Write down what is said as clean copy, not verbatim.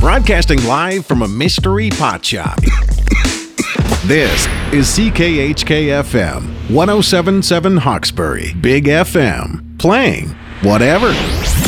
Broadcasting live from a mystery pot shop. This is CKHK-FM, 107.7 Hawkesbury, Big FM, playing whatever.